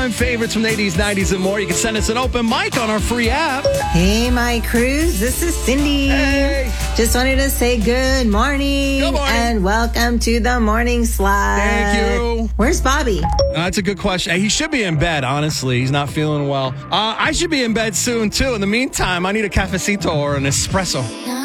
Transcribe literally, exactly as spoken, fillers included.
all-time favorites from the eighties, nineties, and more. You can send us an open mic on our free app. Hey, my crews. This is Cindy. Hey. Just wanted to say good morning. Good morning. And welcome to the Morning Slide. Thank you. Where's Bobby? Uh, that's a good question. He should be in bed, honestly. He's not feeling well. Uh, I should be in bed soon, too. In the meantime, I need a cafecito or an espresso.